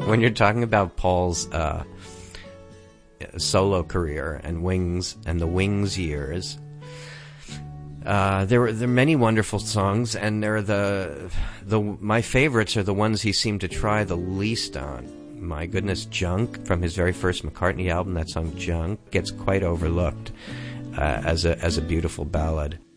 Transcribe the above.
when you're talking about Paul's solo career and Wings and the Wings years, there are many wonderful songs, and they're my favorites are the ones he seemed to try the least on. My goodness, Junk from his very first McCartney album. That song Junk gets quite overlooked as a beautiful ballad.